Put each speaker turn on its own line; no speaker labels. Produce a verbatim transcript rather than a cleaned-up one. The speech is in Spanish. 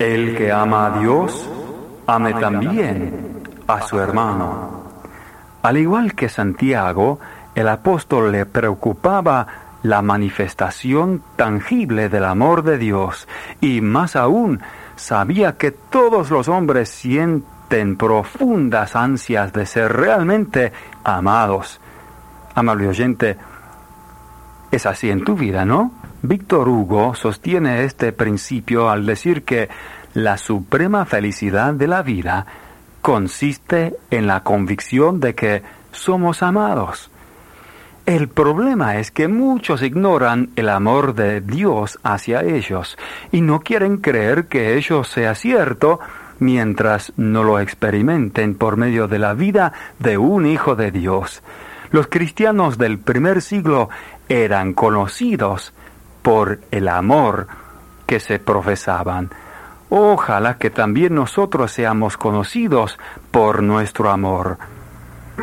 El que ama a Dios, ame también a su hermano. Al igual que Santiago, el apóstol le preocupaba la manifestación tangible del amor de Dios, y más aún, sabía que todos los hombres sienten profundas ansias de ser realmente amados. Amable oyente, es así en tu vida, ¿no? Víctor Hugo sostiene este principio al decir que la suprema felicidad de la vida consiste en la convicción de que somos amados. El problema es que muchos ignoran el amor de Dios hacia ellos y no quieren creer que ello sea cierto mientras no lo experimenten por medio de la vida de un hijo de Dios. Los cristianos del primer siglo eran conocidos por el amor que se profesaban. Ojalá que también nosotros seamos conocidos por nuestro amor.